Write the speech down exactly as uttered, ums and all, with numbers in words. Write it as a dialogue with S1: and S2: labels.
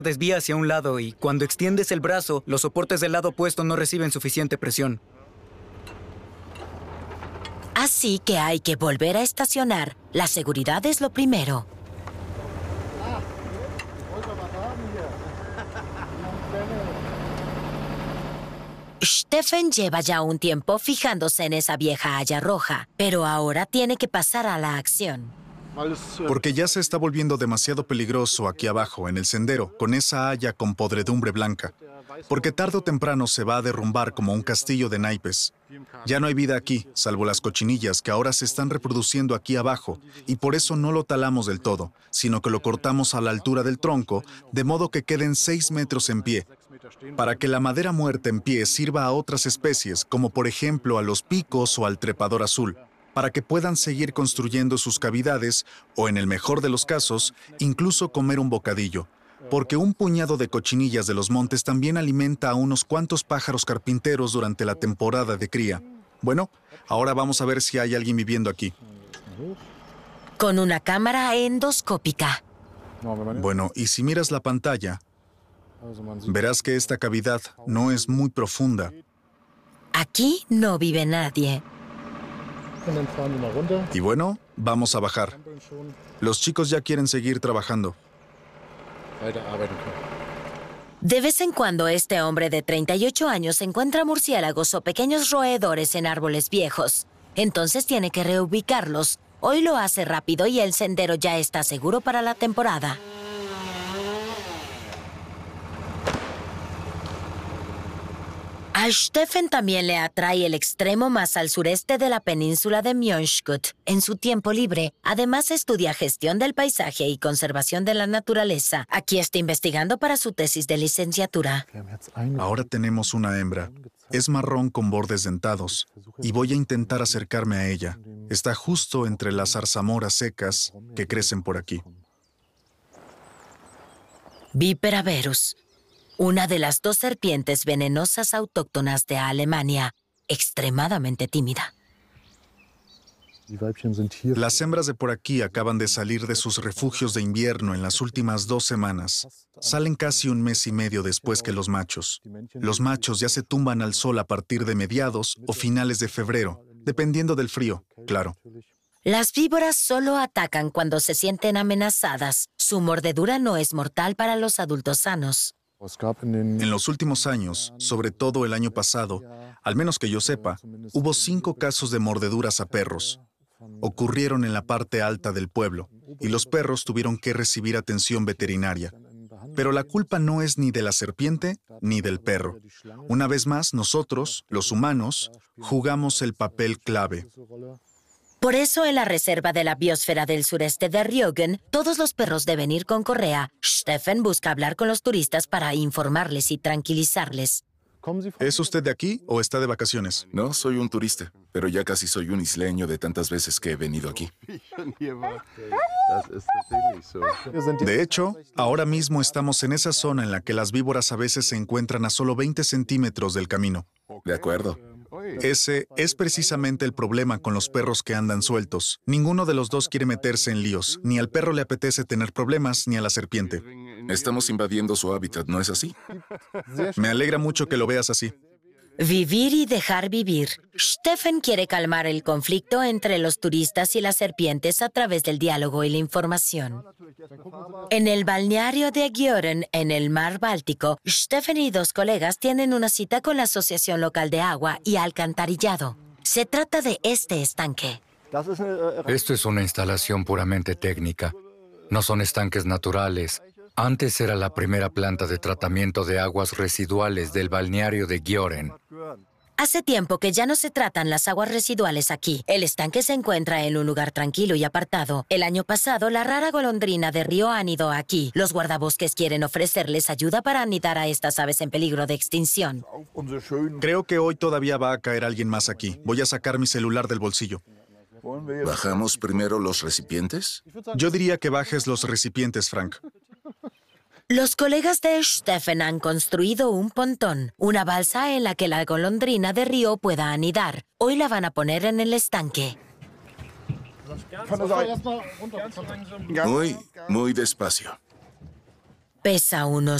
S1: desvía hacia un lado y cuando extiendes el brazo, los soportes del lado opuesto no reciben suficiente presión.
S2: Así que hay que volver a estacionar. La seguridad es lo primero. Stefan lleva ya un tiempo fijándose en esa vieja haya roja, pero ahora tiene que pasar a la acción.
S3: Porque ya se está volviendo demasiado peligroso aquí abajo, en el sendero, con esa haya con podredumbre blanca. Porque tarde o temprano se va a derrumbar como un castillo de naipes. Ya no hay vida aquí, salvo las cochinillas que ahora se están reproduciendo aquí abajo, y por eso no lo talamos del todo, sino que lo cortamos a la altura del tronco, de modo que queden seis metros en pie, para que la madera muerta en pie sirva a otras especies, como por ejemplo a los picos o al trepador azul, para que puedan seguir construyendo sus cavidades o, en el mejor de los casos, incluso comer un bocadillo. Porque un puñado de cochinillas de los montes también alimenta a unos cuantos pájaros carpinteros durante la temporada de cría. Bueno, ahora vamos a ver si hay alguien viviendo aquí.
S2: Con una cámara endoscópica.
S3: Bueno, y si miras la pantalla, verás que esta cavidad no es muy profunda.
S2: Aquí no vive nadie.
S3: Y bueno, vamos a bajar. Los chicos ya quieren seguir trabajando.
S2: De vez en cuando este hombre de treinta y ocho años encuentra murciélagos o pequeños roedores en árboles viejos. Entonces tiene que reubicarlos. Hoy lo hace rápido y el sendero ya está seguro para la temporada. A Stefan también le atrae el extremo más al sureste de la península de Mjønskjøtt. En su tiempo libre, además estudia gestión del paisaje y conservación de la naturaleza. Aquí está investigando para su tesis de licenciatura.
S3: Ahora tenemos una hembra. Es marrón con bordes dentados, y voy a intentar acercarme a ella. Está justo entre las zarzamoras secas que crecen por aquí.
S2: Vipera verus. Una de las dos serpientes venenosas autóctonas de Alemania, extremadamente tímida.
S3: Las hembras de por aquí acaban de salir de sus refugios de invierno en las últimas dos semanas. Salen casi un mes y medio después que los machos. Los machos ya se tumban al sol a partir de mediados o finales de febrero, dependiendo del frío, claro.
S2: Las víboras solo atacan cuando se sienten amenazadas. Su mordedura no es mortal para los adultos sanos.
S3: En los últimos años, sobre todo el año pasado, al menos que yo sepa, hubo cinco casos de mordeduras a perros. Ocurrieron en la parte alta del pueblo, y los perros tuvieron que recibir atención veterinaria. Pero la culpa no es ni de la serpiente ni del perro. Una vez más, nosotros, los humanos, jugamos el papel clave.
S2: Por eso, en la reserva de la biosfera del sureste de Rügen, todos los perros deben ir con correa. Stefan busca hablar con los turistas para informarles y tranquilizarles.
S3: ¿Es usted de aquí o está de vacaciones?
S4: No, soy un turista, pero ya casi soy un isleño de tantas veces que he venido aquí.
S3: De hecho, ahora mismo estamos en esa zona en la que las víboras a veces se encuentran a solo veinte centímetros del camino.
S4: De acuerdo.
S3: Ese es precisamente el problema con los perros que andan sueltos. Ninguno de los dos quiere meterse en líos. Ni al perro le apetece tener problemas, ni a la serpiente.
S4: Estamos invadiendo su hábitat, ¿no es así?
S3: Me alegra mucho que lo veas así.
S2: Vivir y dejar vivir. Stefan quiere calmar el conflicto entre los turistas y las serpientes a través del diálogo y la información. En el balneario de Gjøren, en el mar Báltico, Stefan y dos colegas tienen una cita con la Asociación Local de Agua y Alcantarillado. Se trata de este estanque.
S5: Esto es una instalación puramente técnica. No son estanques naturales. Antes era la primera planta de tratamiento de aguas residuales del balneario de Gjøren.
S2: Hace tiempo que ya no se tratan las aguas residuales aquí. El estanque se encuentra en un lugar tranquilo y apartado. El año pasado, la rara golondrina de río anidó aquí. Los guardabosques quieren ofrecerles ayuda para anidar a estas aves en peligro de extinción.
S3: Creo que hoy todavía va a caer alguien más aquí. Voy a sacar mi celular del bolsillo.
S4: ¿Bajamos primero los recipientes?
S3: Yo diría que bajes los recipientes, Frank.
S2: Los colegas de Stefan han construido un pontón, una balsa en la que la golondrina de río pueda anidar. Hoy la van a poner en el estanque.
S4: Muy, muy despacio.
S2: Pesa unos